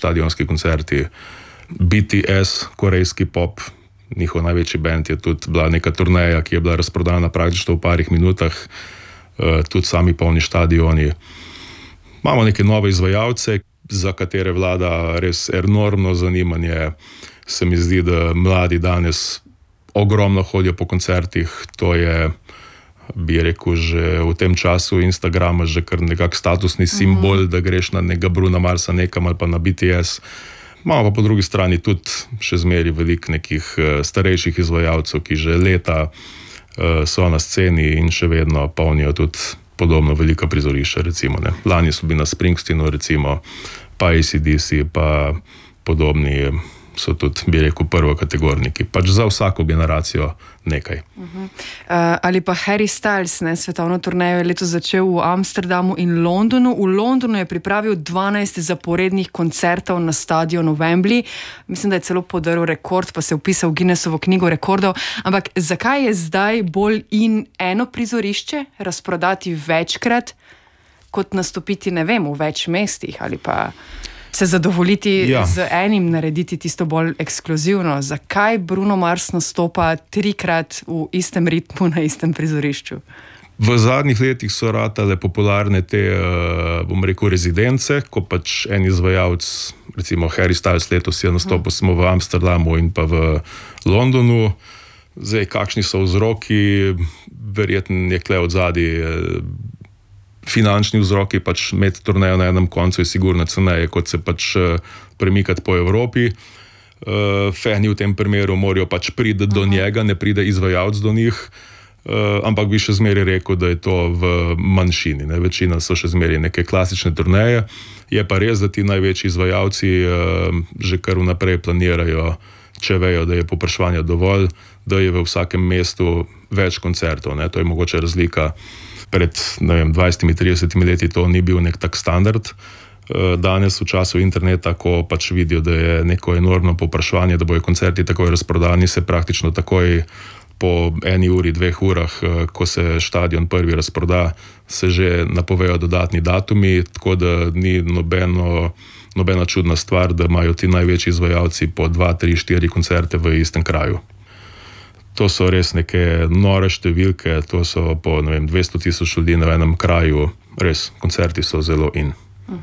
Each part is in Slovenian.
štadionski koncerti. BTS, korejski pop, njihov največji band, je tudi bila neka turneja, ki je bila razprodana praktično v parih minutah, tudi sami polni štadioni. Imamo neke nove izvajalce, za katere vlada res enormno zanimanje. Se mi zdi, da mladi danes ogromno hodijo po koncertih, to je, bi rekel, že v tem času Instagrama že kar nekak statusni simbol, da greš na nekega Bruna Marsa nekam ali pa na BTS. Imamo pa po drugi strani tudi še zmeri veliko nekih starejših izvajalcev, ki že leta so na sceni in še vedno polnijo tudi podobno velika prizorišča, recimo. Ne. Lani so bili na Springsteenu, recimo, pa AC/DC, pa podobni so tudi, bi rekel, prvokategorniki. Pač za vsako generacijo nekaj. Ali pa Harry Styles, ne, svetovno turnejo je letos začel v Amsterdamu in Londonu. V Londonu je pripravil 12 zaporednih koncertov na stadionu Wembley. Mislim, da je celo podaril rekord, pa se je vpisal v Guinnessovo knjigo rekordov. Ampak zakaj je zdaj bolj in eno prizorišče razprodati večkrat, kot nastopiti, ne vem, v več mestih ali pa se zadovoljiti z enim, narediti tisto bolj ekskluzivno? Zakaj Bruno Mars nastopa 3-krat v istem ritmu na istem prizorišču? V zadnjih letih so ratale popularne te, bom rekel, rezidence, ko pač en izvajalec, recimo Harry Styles letos je nastopil samo v Amsterdamu in pa v Londonu. Zdaj, kakšni so vzroki, verjetno je tule odzadaj finančni vzroki, pač imeti turnejo na enem koncu je sigurno ceneje, kot se pač premikati po Evropi. Fani v tem primeru morajo pač priti do njega, ne pride izvajalec do njih, ampak bi še zmeraj rekel, da je to v manjšini. Ne? Večina so še zmeraj neke klasične turneje. Je pa res, da ti največji izvajalci že kar vnaprej planirajo, če vejo, da je povpraševanja dovolj, da je v vsakem mestu več koncertov. Ne? To je mogoče razlika. Pred 20-30 leti to ni bil nek tak standard. Danes v času interneta, ko pač vidijo, da je neko enormno povpraševanje, da bojo koncerti takoj razprodani, se praktično takoj po 1 uri, 2 urah, ko se štadion prvi razproda, se že napovejo dodatni datumi, tako da ni nobena čudna stvar, da imajo ti največji izvajalci po 2, 3, 4 koncerte v istem kraju. To so res neke nore številke, to so po 200,000 ljudi na enem kraju, res, koncerti so zelo in.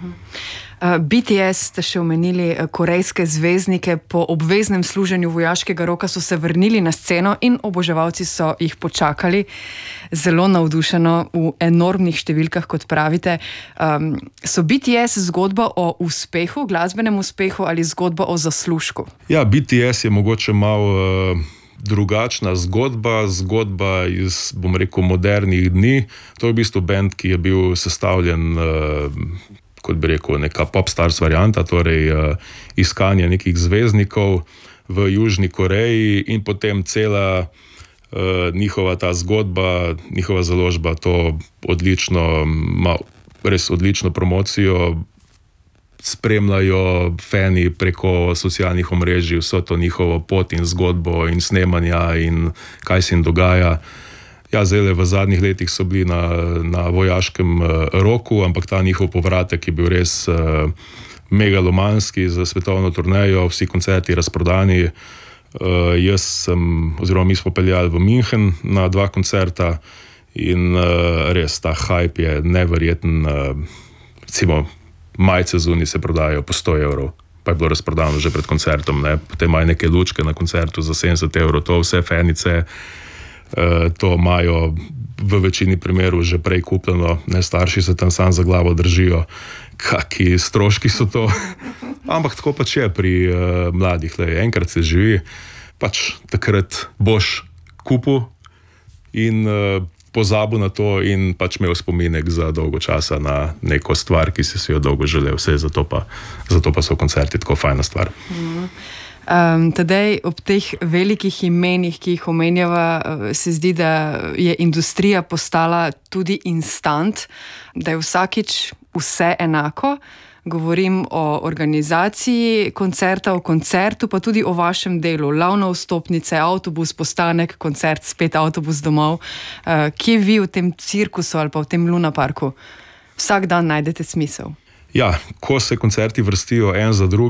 BTS ste še omenili, korejske zvezdnike, po obveznem služenju vojaškega roka so se vrnili na sceno in oboževalci so jih počakali zelo navdušeno v enormnih številkah, kot pravite. So BTS zgodba o uspehu, glasbenem uspehu ali zgodba o zaslužku? Ja, BTS je mogoče malo drugačna zgodba iz, bom rekel, modernih dni. To je v bistvu band, ki je bil sestavljen, kot bi rekel, neka popstars varianta, torej iskanje nekih zvezdnikov v Južni Koreji in potem cela njihova ta zgodba, njihova založba to odlično, ima res odlično promocijo, spremljajo fani preko socialnih omrežij vso to njihovo pot in zgodbo in snemanja in kaj se jim dogaja. Ja, zdaj v zadnjih letih so bili na vojaškem roku, ampak ta njihov povratek je bil res megalomanski za svetovno turnejo, vsi koncerti razprodani. Mi smo peljali v München na 2 koncerta in res ta hype je neverjeten. Recimo majice zunaj se prodajajo po 100 evrov, pa je bilo razprodano že pred koncertom. Ne? Potem imajo neke lučke na koncertu za 70 evrov, to vse fanice, to imajo v večini primerov že prej kupljeno, ne, starši se tam sam za glavo držijo, kaki stroški so to. Ampak tako pač je pri mladih, enkrat se živi, pač takrat boš kupil in pozabil na to in pač imel spominek za dolgo časa na neko stvar, ki si jo dolgo želel. Vse zato pa so koncerti tako fajna stvar. Tadej, ob teh velikih imenih, ki jih omenjava, se zdi, da je industrija postala tudi instant, da je vsakič vse enako. Govorim o organizaciji koncerta, o koncertu, pa tudi o vašem delu. Lavno vstopnice, avtobus, postanek, koncert, spet avtobus domov. Kje vi v tem cirkusu ali pa v tem lunaparku vsak dan najdete smisel? Ja, ko se koncerti vrstijo en za drugim,